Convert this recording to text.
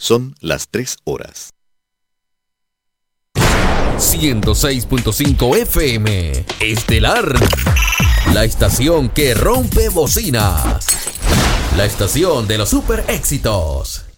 Son las 3 horas. 106.5 FM Estelar, la estación que rompe bocinas, la estación de los super éxitos.